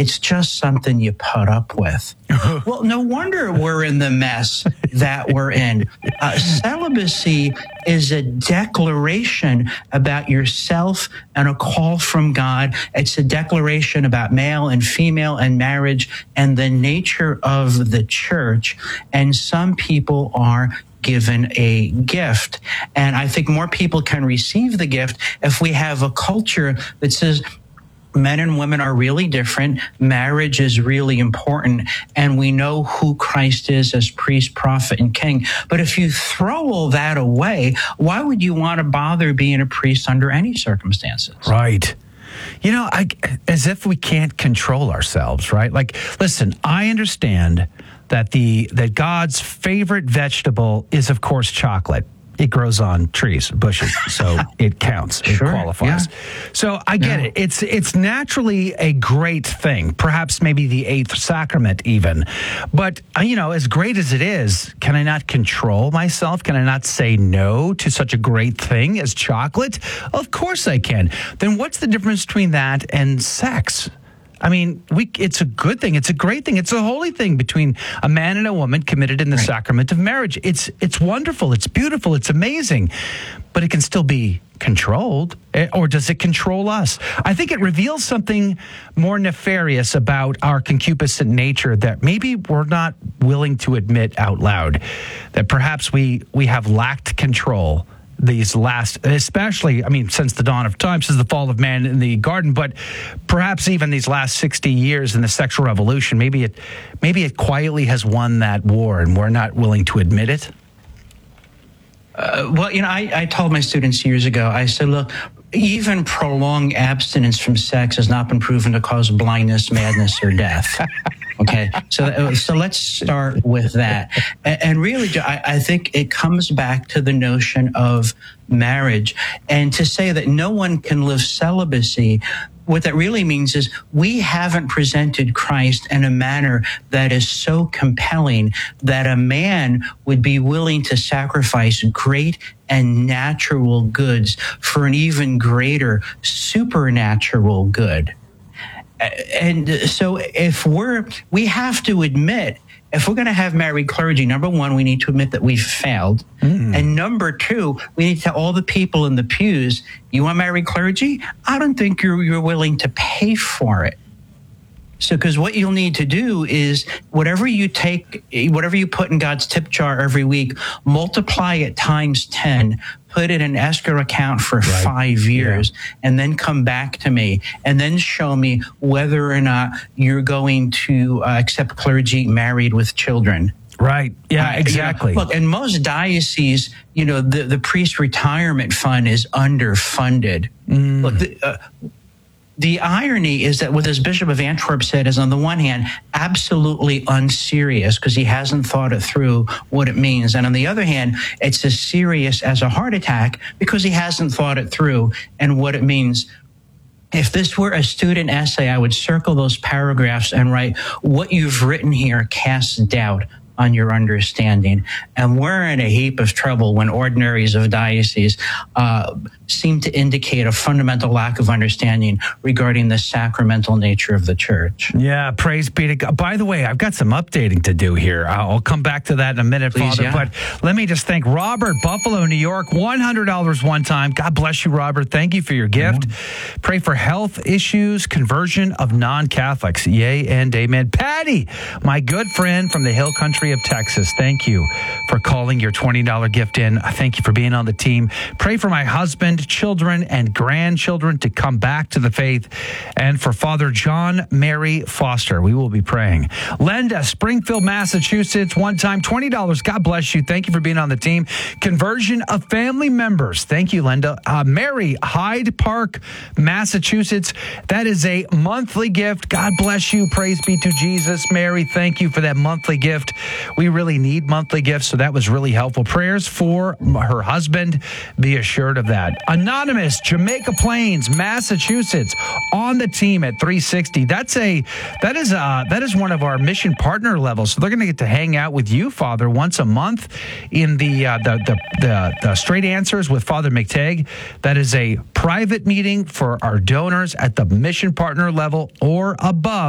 It's just something you put up with. Well, no wonder we're in the mess that we're in. Celibacy is a declaration about yourself and a call from God. It's a declaration about male and female and marriage and the nature of the church. And some people are given a gift. And I think more people can receive the gift if we have a culture that says men and women are really different. Marriage is really important. And we know who Christ is as priest, prophet, and king. But if you throw all that away, why would you want to bother being a priest under any circumstances? Right. You know, as if we can't control ourselves, right? Like, listen, I understand that God's favorite vegetable is, of course, chocolate. It grows on trees, bushes, so it counts. It qualifies. Yeah. So I get it. It's naturally a great thing, perhaps maybe the eighth sacrament even. But, as great as it is, can I not control myself? Can I not say no to such a great thing as chocolate? Of course I can. Then what's the difference between that and sex? I mean, it's a good thing. It's a great thing. It's a holy thing between a man and a woman committed in the sacrament of marriage. It's wonderful. It's beautiful. It's amazing. But it can still be controlled. Or does it control us? I think it reveals something more nefarious about our concupiscent nature that maybe we're not willing to admit out loud. That perhaps we have lacked control these last, especially, since the dawn of time, since the fall of man in the garden, but perhaps even these last 60 years in the sexual revolution, maybe it quietly has won that war and we're not willing to admit it? I told my students years ago, I said, look, even prolonged abstinence from sex has not been proven to cause blindness, madness, or death. Okay, so let's start with that. And really, I think it comes back to the notion of marriage. And to say that no one can live celibacy, what that really means is we haven't presented Christ in a manner that is so compelling that a man would be willing to sacrifice great and natural goods for an even greater supernatural good. And so we have to admit, if we're going to have married clergy, number one, we need to admit that we've failed. And number two, we need to tell all the people in the pews, you want married clergy? I don't think you're willing to pay for it. So, because what you'll need to do is whatever you put in God's tip jar every week, multiply it times 10, put it in an escrow account for 5 years, and then come back to me and then show me whether or not you're going to accept clergy married with children. Right. Yeah, exactly. Look, in most dioceses, the priest retirement fund is underfunded. Look, the irony is that what this Bishop of Antwerp said is, on the one hand, absolutely unserious because he hasn't thought it through what it means. And on the other hand, it's as serious as a heart attack because he hasn't thought it through and what it means. If this were a student essay, I would circle those paragraphs and write, what you've written here casts doubt on your understanding. And we're in a heap of trouble when ordinaries of dioceses seem to indicate a fundamental lack of understanding regarding the sacramental nature of the church. Yeah, praise be to God. By the way, I've got some updating to do here. I'll come back to that in a minute, Please, Father. But let me just thank Robert, Buffalo, New York, $100 one time. God bless you, Robert. Thank you for your gift. Pray for health issues, conversion of non-Catholics. Yay and amen. Patty, my good friend from the hill country of Texas, thank you for calling your $20 gift in. Thank you for being on the team. Pray for my husband, children, and grandchildren to come back to the faith, and for Father John Mary Foster. We will be praying. Linda, Springfield, Massachusetts, one time $20. God bless you. Thank you for being on the team. Conversion of family members. Thank you, Linda. Mary, Hyde Park, Massachusetts. That is a monthly gift. God bless you. Praise be to Jesus. Mary, thank you for that monthly gift. We really need monthly gifts, so that was really helpful. Prayers for her husband. Be assured of that. Anonymous, Jamaica Plains, Massachusetts, on the team at 360. That is one of our mission partner levels. So they're going to get to hang out with you, Father, once a month in the Straight Answers with Father McTagg. That is a private meeting for our donors at the mission partner level or above.